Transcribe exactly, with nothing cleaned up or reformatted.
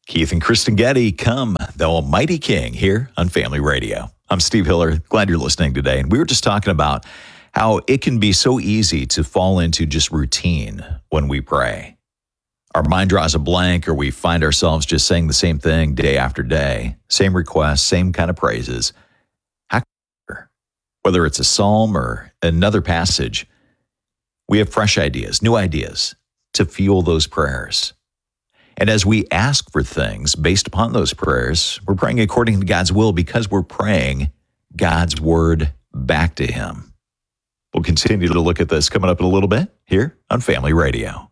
Keith and Kristen Getty, Come, the Almighty King, here on Family Radio. I'm Steve Hiller. Glad you're listening today. And we were just talking about how it can be so easy to fall into just routine when we pray. Our mind draws a blank, or we find ourselves just saying the same thing day after day, same requests, same kind of praises. How, whether it's a psalm or another passage, we have fresh ideas, new ideas to fuel those prayers. And as we ask for things based upon those prayers, we're praying according to God's will because we're praying God's word back to him. We'll continue to look at this coming up in a little bit here on Family Radio.